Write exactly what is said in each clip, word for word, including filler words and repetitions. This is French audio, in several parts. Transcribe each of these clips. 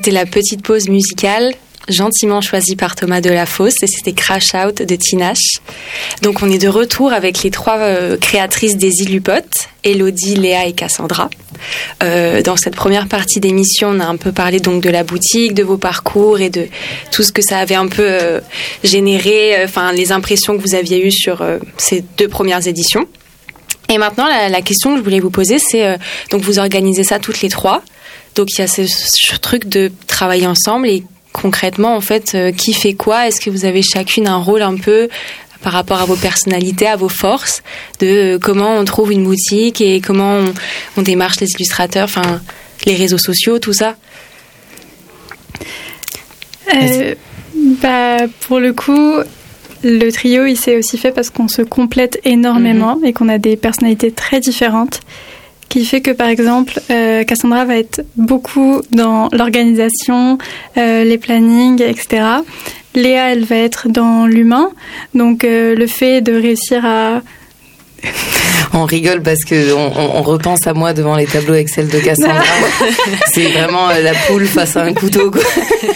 c'était la petite pause musicale gentiment choisie par Thomas Delafosse et c'était Crash Out de Tinashe. Donc on est de retour avec les trois euh, créatrices des Illupotes, Elodie, Léa et Cassandra. Euh, dans cette première partie d'émission, on a un peu parlé donc de la boutique, de vos parcours et de tout ce que ça avait un peu euh, généré, enfin euh, les impressions que vous aviez eues sur euh, ces deux premières éditions. Et maintenant, la, la question que je voulais vous poser, c'est euh, donc vous organisez ça toutes les trois. Donc il y a ce, ce truc de travailler ensemble et concrètement, en fait, euh, qui fait quoi ? Est-ce que vous avez chacune un rôle un peu par rapport à vos personnalités, à vos forces, de euh, comment on trouve une boutique et comment on, on démarche les illustrateurs, enfin, les réseaux sociaux, tout ça ? euh, bah, Pour le coup, le trio, il s'est aussi fait parce qu'on se complète énormément mmh. et qu'on a des personnalités très différentes. Qui fait que, par exemple, euh, Cassandra va être beaucoup dans l'organisation, euh, les plannings, et cetera. Léa, elle va être dans l'humain. Donc, euh, le fait de réussir à... On rigole parce que on, on, on repense à moi devant les tableaux Excel de Cassandra. C'est vraiment euh, la poule face à un couteau, quoi.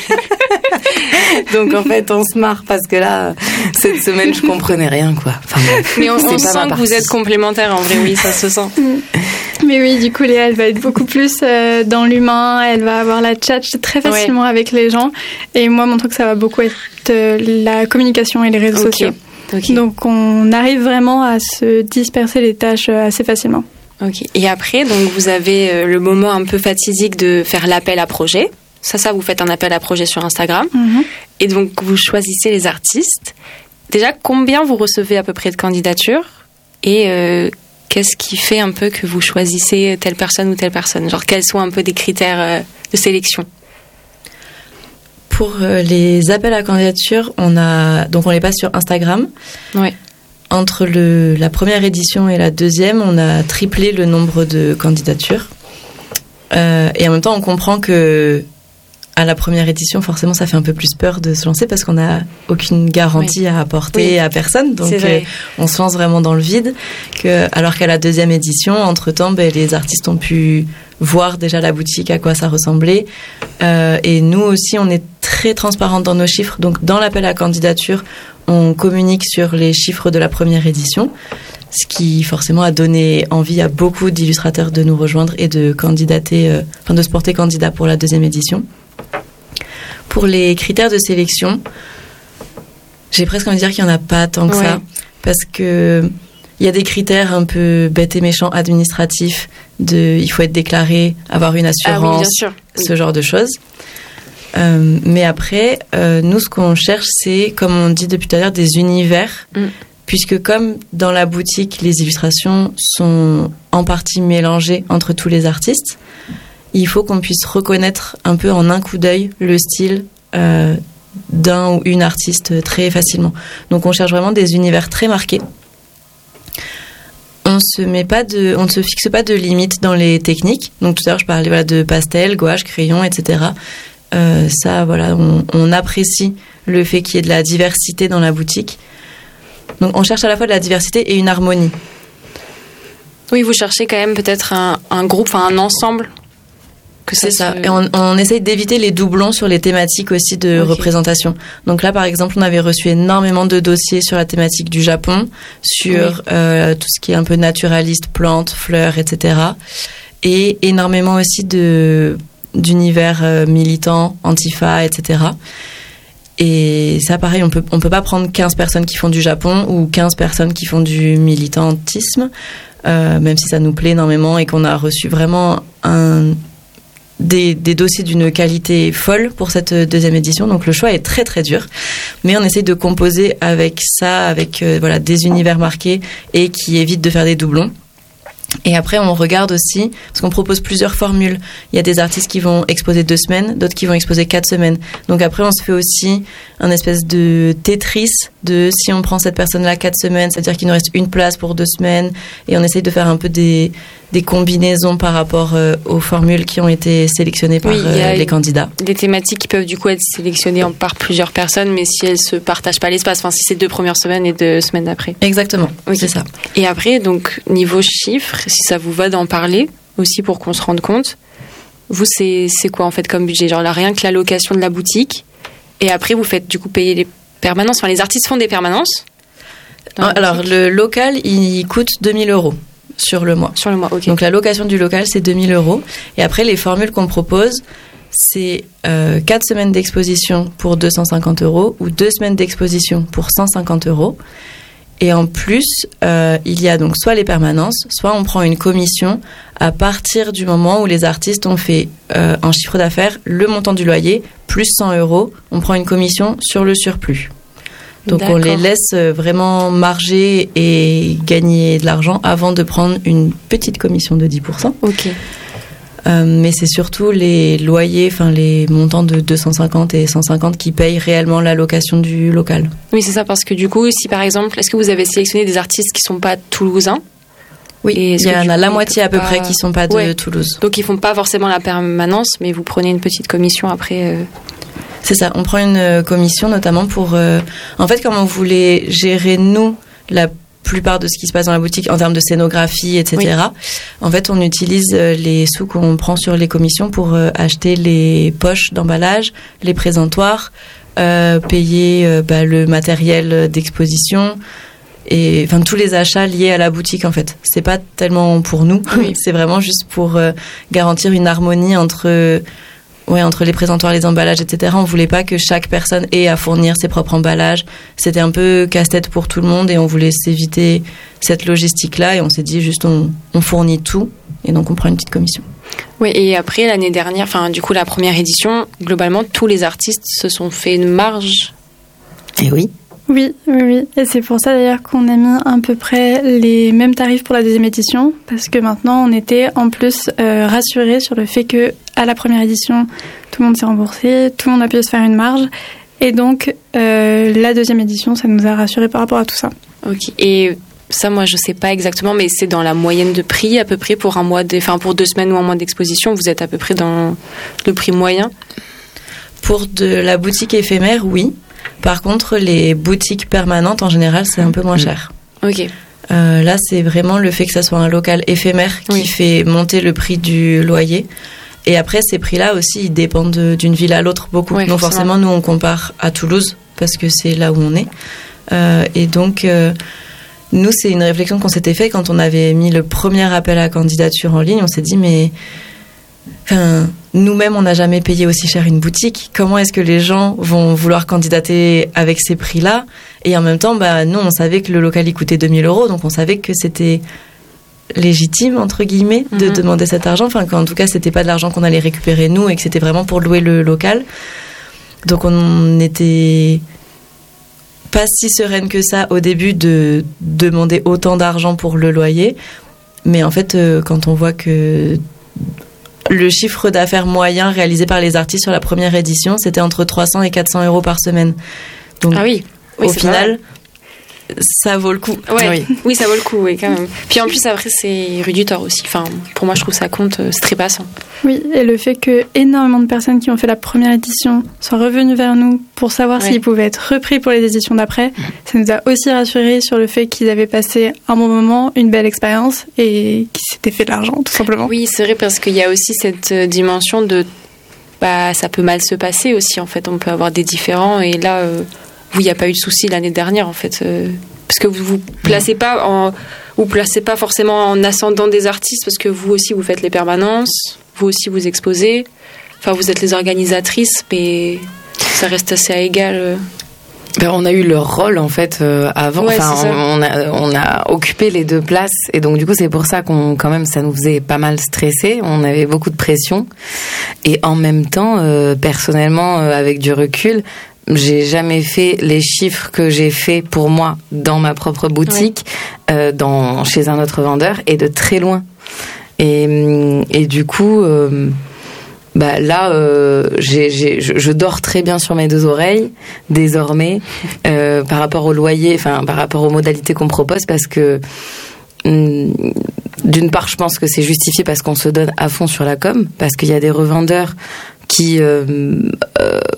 Donc en fait on se marre parce que là cette semaine je comprenais rien, quoi. Enfin, mais on, on sent que vous êtes complémentaires en vrai, oui, ça se sent. Mais oui, du coup Léa elle va être beaucoup plus euh, dans l'humain, elle va avoir la chat très facilement ouais. avec les gens et moi mon truc ça va beaucoup être euh, la communication et les réseaux okay. sociaux. Okay. Donc on arrive vraiment à se disperser les tâches assez facilement. Ok. Et après donc vous avez euh, le moment un peu fatidique de faire l'appel à projet. Ça, ça, vous faites un appel à projet sur Instagram. Mm-hmm. Et donc, vous choisissez les artistes. Déjà, combien vous recevez à peu près de candidatures ? Et euh, qu'est-ce qui fait un peu que vous choisissez telle personne ou telle personne ? Genre, quels sont un peu des critères euh, de sélection ? Pour euh, les appels à candidature, on a donc on les passe sur Instagram. Ouais. Entre le, la première édition et la deuxième, on a triplé le nombre de candidatures. Euh, et en même temps, on comprend que à la première édition, forcément, ça fait un peu plus peur de se lancer parce qu'on n'a aucune garantie oui. à apporter oui. à personne. Donc, euh, on se lance vraiment dans le vide. Que, alors qu'à la deuxième édition, entre-temps, ben, les artistes ont pu voir déjà la boutique, à quoi ça ressemblait. Euh, et nous aussi, on est très transparente dans nos chiffres. Donc, dans l'appel à candidature, on communique sur les chiffres de la première édition, ce qui forcément a donné envie à beaucoup d'illustrateurs de nous rejoindre et de candidater, euh, enfin de se porter candidat pour la deuxième édition. Pour les critères de sélection, j'ai presque envie de dire qu'il n'y en a pas tant que ouais. ça, parce que il y a des critères un peu bêtes et méchants administratifs, de il faut être déclaré, avoir une assurance, ah oui, bien sûr. ce oui. genre de choses. Euh, mais après, euh, nous, ce qu'on cherche, c'est, comme on dit depuis tout à l'heure, des univers, mm. puisque comme dans la boutique, les illustrations sont en partie mélangées entre tous les artistes, il faut qu'on puisse reconnaître un peu en un coup d'œil le style euh, d'un ou une artiste très facilement. Donc on cherche vraiment des univers très marqués. On se met pas de, on ne se fixe pas de limites dans les techniques. Donc tout à l'heure je parlais voilà, de pastel, gouache, crayon, et cetera. Euh, ça voilà, on, on apprécie le fait qu'il y ait de la diversité dans la boutique. Donc on cherche à la fois de la diversité et une harmonie. Oui, vous cherchez quand même peut-être un, un groupe, enfin un ensemble. Que c'est ça. Se... Et on, on essaye d'éviter les doublons sur les thématiques aussi de okay. représentation. Donc là, par exemple, on avait reçu énormément de dossiers sur la thématique du Japon, sur oui. euh, tout ce qui est un peu naturaliste, plantes, fleurs, et cetera. Et énormément aussi de, d'univers euh, militants, Antifa, et cetera. Et ça, pareil, on peut, on peut pas prendre quinze personnes qui font du Japon ou quinze personnes qui font du militantisme, euh, même si ça nous plaît énormément et qu'on a reçu vraiment un... Des, des dossiers d'une qualité folle pour cette deuxième édition, donc le choix est très très dur, mais on essaye de composer avec ça, avec euh, voilà, des univers marqués et qui évitent de faire des doublons. Et après, on regarde aussi, parce qu'on propose plusieurs formules. Il y a des artistes qui vont exposer deux semaines, d'autres qui vont exposer quatre semaines. Donc après, on se fait aussi un espèce de Tetris de si on prend cette personne-là quatre semaines, c'est-à-dire qu'il nous reste une place pour deux semaines. Et on essaye de faire un peu des, des combinaisons par rapport euh, aux formules qui ont été sélectionnées par oui, euh, les candidats. Des thématiques qui peuvent du coup être sélectionnées par plusieurs personnes, mais si elles se partagent pas l'espace, enfin si c'est deux premières semaines et deux semaines d'après. Exactement, okay. c'est ça. Et après, donc niveau chiffres, si ça vous va d'en parler aussi pour qu'on se rende compte, Vous, c'est, c'est quoi en fait comme budget? Genre là, rien que la location de la boutique. Et après, vous faites du coup payer les permanences. Enfin, les artistes font des permanences. Alors, le local, il coûte deux mille euros sur le mois. Sur le mois, ok. Donc, la location du local, c'est deux mille euros. Et après, les formules qu'on propose, c'est euh, quatre semaines d'exposition pour deux cent cinquante euros ou deux semaines d'exposition pour cent cinquante euros. Et en plus, euh, il y a donc soit les permanences, soit on prend une commission à partir du moment où les artistes ont fait euh, un chiffre d'affaires, le montant du loyer, plus cent euros, on prend une commission sur le surplus. Donc D'accord. on les laisse vraiment marger et gagner de l'argent avant de prendre une petite commission de dix pour cent. Ok. Euh, mais c'est surtout les loyers, enfin les montants de deux cent cinquante et cent cinquante qui payent réellement la location du local. Oui, c'est ça, parce que du coup, si par exemple, est-ce que vous avez sélectionné des artistes qui sont pas toulousains? Oui, et il y en a la moitié à peu pas... près qui sont pas de ouais. Toulouse. Donc ils font pas forcément la permanence, mais vous prenez une petite commission après. Euh... C'est ça, on prend une commission notamment pour. Euh... En fait, comme on voulait gérer nous la plupart de ce qui se passe dans la boutique en termes de scénographie, et cetera. Oui. En fait, on utilise les sous qu'on prend sur les commissions pour euh, acheter les poches d'emballage, les présentoirs, euh, payer euh, bah, le matériel d'exposition et enfin tous les achats liés à la boutique. En fait, c'est pas tellement pour nous, oui. c'est vraiment juste pour euh, garantir une harmonie entre Ouais, entre les présentoirs, les emballages, et cetera. On voulait pas que chaque personne ait à fournir ses propres emballages. C'était un peu casse-tête pour tout le monde et on voulait s'éviter cette logistique-là. Et on s'est dit juste, on, on fournit tout et donc on prend une petite commission. Oui, et après, l'année dernière, enfin, du coup, la première édition, globalement, tous les artistes se sont fait une marge. Et oui. Oui, oui, oui. Et c'est pour ça d'ailleurs qu'on a mis à peu près les mêmes tarifs pour la deuxième édition, parce que maintenant on était en plus euh, rassurés sur le fait que à la première édition, tout le monde s'est remboursé, tout le monde a pu se faire une marge, et donc euh, la deuxième édition, ça nous a rassurés par rapport à tout ça. Ok. Et ça, moi, je sais pas exactement, mais c'est dans la moyenne de prix à peu près pour un mois, de, enfin pour deux semaines ou un mois d'exposition, vous êtes à peu près dans le prix moyen. Pour de la boutique éphémère, oui. Par contre, les boutiques permanentes, en général, c'est un peu moins cher. Ok. Euh, là, c'est vraiment le fait que ça soit un local éphémère qui oui. fait monter le prix du loyer. Et après, ces prix-là aussi, ils dépendent d'une ville à l'autre beaucoup. Ouais, donc forcément, nous, on compare à Toulouse parce que c'est là où on est. Euh, et donc, euh, nous, c'est une réflexion qu'on s'était fait quand on avait mis le premier appel à candidature en ligne. On s'est dit, mais... Enfin, nous-mêmes, on n'a jamais payé aussi cher une boutique. Comment est-ce que les gens vont vouloir candidater avec ces prix-là? Et en même temps, bah, nous, on savait que le local, il coûtait deux mille euros. Donc, on savait que c'était légitime, entre guillemets, de mm-hmm. demander cet argent. Enfin, qu'en tout cas, c'était pas de l'argent qu'on allait récupérer nous et que c'était vraiment pour louer le local. Donc, on n'était pas si sereine que ça au début de demander autant d'argent pour le loyer. Mais en fait, euh, quand on voit que... le chiffre d'affaires moyen réalisé par les artistes sur la première édition, c'était entre trois cents et quatre cents euros par semaine. Donc, ah oui, oui au final, ça vaut le coup. Ouais. Oui. oui, ça vaut le coup, oui, quand même. Puis en plus, après, c'est rue du Thor aussi. Enfin, pour moi, je trouve que ça compte, c'est très passant. Oui, et le fait que énormément de personnes qui ont fait la première édition soient revenues vers nous pour savoir ouais. s'ils pouvaient être repris pour les éditions d'après, ça nous a aussi rassurés sur le fait qu'ils avaient passé un bon moment, une belle expérience et qu'ils s'étaient fait de l'argent, tout simplement. Oui, c'est vrai, parce qu'il y a aussi cette dimension de... Bah, ça peut mal se passer aussi, en fait. On peut avoir des différends et là... Euh... Vous, il n'y a pas eu de souci l'année dernière, en fait. Euh, parce que vous vous placez pas en, vous placez pas forcément en ascendant des artistes, parce que vous aussi, vous faites les permanences, vous aussi, vous exposez. Enfin, vous êtes les organisatrices, mais ça reste assez à égal. Euh. Ben, on a eu leur rôle, en fait, euh, avant. Ouais, enfin, on, on, a, on a occupé les deux places. Et donc, du coup, c'est pour ça qu'on, quand même, ça nous faisait pas mal stresser. On avait beaucoup de pression. Et en même temps, euh, personnellement, euh, avec du recul, j'ai jamais fait les chiffres que j'ai fait pour moi dans ma propre boutique, ouais. euh, dans, chez un autre vendeur, et de très loin. Et, et du coup, euh, bah là, euh, j'ai, j'ai, je, je dors très bien sur mes deux oreilles, désormais, euh, par rapport au loyer, enfin, par rapport aux modalités qu'on propose, parce que, hum, d'une part, je pense que c'est justifié parce qu'on se donne à fond sur la com, parce qu'il y a des revendeurs qui... Euh, euh,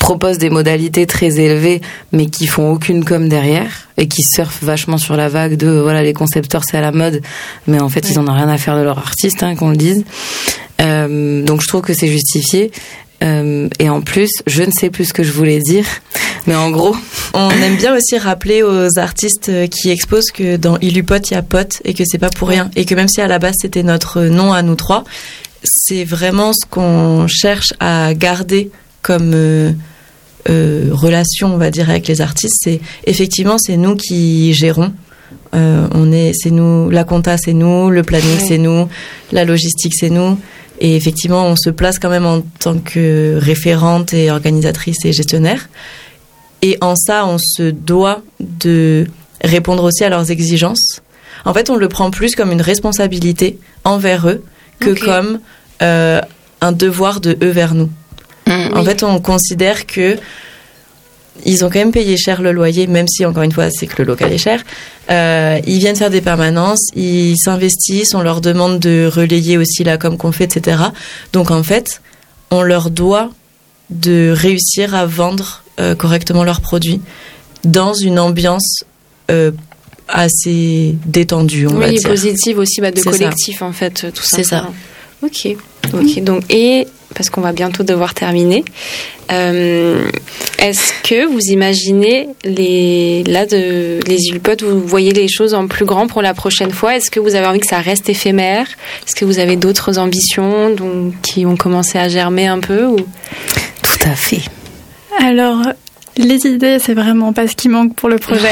proposent des modalités très élevées, mais qui font aucune com derrière et qui surfent vachement sur la vague de voilà les concepteurs c'est à la mode, mais en fait ouais. ils en ont rien à faire de leur artiste, hein, qu'on le dise. Euh, donc je trouve que c'est justifié. Euh, et en plus, je ne sais plus ce que je voulais dire, mais en gros, on aime bien aussi rappeler aux artistes qui exposent que dans Illupot il y a Pot et que c'est pas pour rien, et que même si à la base c'était notre nom à nous trois, c'est vraiment ce qu'on cherche à garder comme euh, euh, relation, on va dire, avec les artistes. C'est effectivement c'est nous qui gérons. Euh, on est, c'est nous, la compta c'est nous, le planning ouais. c'est nous, la logistique c'est nous. Et effectivement, on se place quand même en tant que référente et organisatrice et gestionnaire. Et en ça, on se doit de répondre aussi à leurs exigences. En fait, on le prend plus comme une responsabilité envers eux que okay. comme euh, un devoir de eux vers nous. Mmh, en oui. fait, on considère que ils ont quand même payé cher le loyer, même si, encore une fois, c'est que le local est cher. Euh, ils viennent faire des permanences, ils s'investissent, on leur demande de relayer aussi la com qu'on fait, et cetera. Donc, en fait, on leur doit de réussir à vendre euh, correctement leurs produits dans une ambiance euh, assez détendue, on oui, va dire. Oui, positive aussi, bah, de c'est collectif, ça. En fait, tout ça. C'est ça. Ok, ok. Donc, et parce qu'on va bientôt devoir terminer, euh, est-ce que vous imaginez les là de les Illupot, vous voyez les choses en plus grand pour la prochaine fois? Est-ce que vous avez envie que ça reste éphémère? Est-ce que vous avez d'autres ambitions donc, qui ont commencé à germer un peu ou... Tout à fait. Alors, les idées, c'est vraiment pas ce qui manque pour le projet.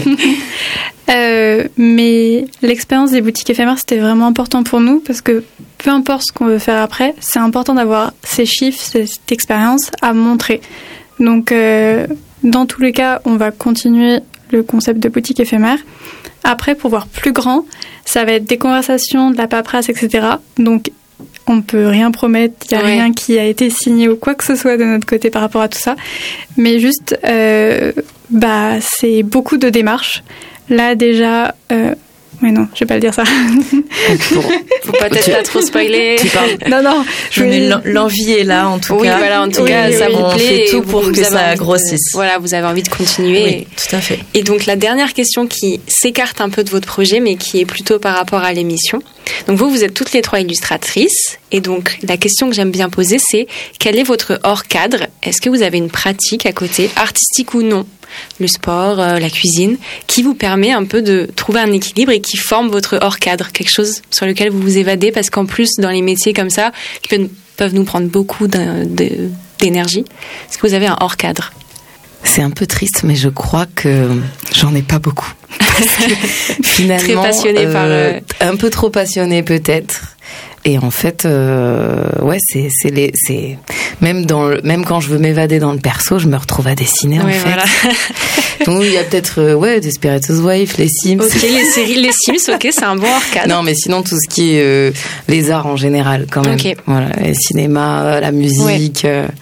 euh, mais l'expérience des boutiques éphémères, c'était vraiment important pour nous parce que peu importe ce qu'on veut faire après, c'est important d'avoir ces chiffres, cette expérience à montrer. Donc, euh, dans tous les cas, on va continuer le concept de boutique éphémère. Après, pour voir plus grand, ça va être des conversations, de la paperasse, et cetera. Donc, on ne peut rien promettre, il n'y a ouais. rien qui a été signé ou quoi que ce soit de notre côté par rapport à tout ça. Mais juste, euh, bah, c'est beaucoup de démarches. Là, déjà... Euh, mais non, je vais pas le dire ça. Faut, faut peut-être tu, pas trop spoiler. Tu parles. Non, non. Je mais l'envie est là, en tout oui, cas. Oui, voilà, en tout oui, cas, oui, ça oui. vous on plaît. fait tout pour vous, que vous ça grossisse. De, voilà, vous avez envie de continuer. Oui, tout à fait. Et donc, la dernière question qui s'écarte un peu de votre projet, mais qui est plutôt par rapport à l'émission. Donc, vous, vous êtes toutes les trois illustratrices. Et donc, la question que j'aime bien poser, c'est quel est votre hors-cadre? Est-ce que vous avez une pratique à côté, artistique ou non? Le sport, euh, la cuisine, qui vous permet un peu de trouver un équilibre et qui forme votre hors-cadre, quelque chose sur lequel vous vous évadez, parce qu'en plus, dans les métiers comme ça, qui peuvent, peuvent nous prendre beaucoup d'énergie, est-ce que vous avez un hors-cadre? C'est un peu triste, mais je crois que j'en ai pas beaucoup. Finalement, très passionné euh, par... Euh... Un peu trop passionné peut-être. Et en fait, euh, ouais, c'est, c'est les, c'est même dans le, même quand je veux m'évader dans le perso, je me retrouve à dessiner ouais, en fait. Voilà. Donc il y a peut-être, euh, ouais, Desperate Housewives, les Sims. Ok, les séries, les Sims, ok, c'est un bon hors-cadre. Non, mais sinon tout ce qui est euh, les arts en général, quand même. Okay. Voilà, le cinéma, la musique. Ouais. Euh,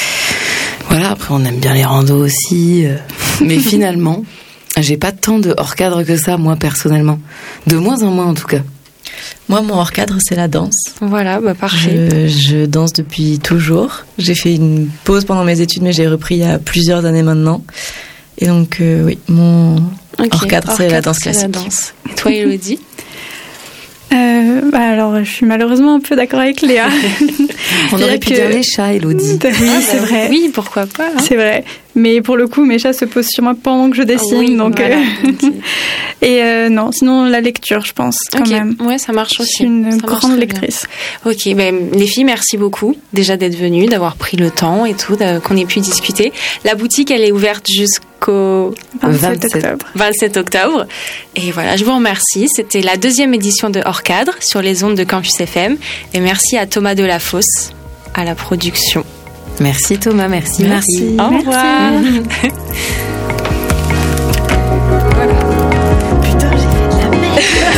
voilà. Après, on aime bien les randos aussi, euh, mais finalement, j'ai pas tant de hors-cadre que ça, moi personnellement. De moins en moins, en tout cas. Moi, mon hors-cadre, c'est la danse. Voilà, bah parfait. Je, je danse depuis toujours. J'ai fait une pause pendant mes études, mais j'ai repris il y a plusieurs années maintenant. Et donc, euh, oui, mon okay. hors-cadre, c'est la danse classique. La danse. Et toi, Élodie? Euh, bah alors, je suis malheureusement un peu d'accord avec Léa. On aurait pu que... dire les chats, Élodie. Oui, ah, c'est bah, vrai. Oui, pourquoi pas. Hein. C'est vrai. Mais pour le coup, mes chats se posent sur moi pendant que je dessine. Oui, donc, voilà. euh... okay. Et euh, non, sinon la lecture, je pense, quand okay. même. Ouais, ça marche aussi. Je suis une ça grande lectrice. Bien. Ok, ben, les filles, merci beaucoup déjà d'être venues, d'avoir pris le temps et tout, qu'on ait pu discuter. La boutique, elle est ouverte jusqu'au vingt-sept octobre. vingt-sept octobre. Et voilà, je vous remercie. C'était la deuxième édition de Hors Cadre sur les ondes de Campus F M. Et merci à Thomas Delafosse à la production. Merci Thomas, merci. Merci. Au revoir. Merci.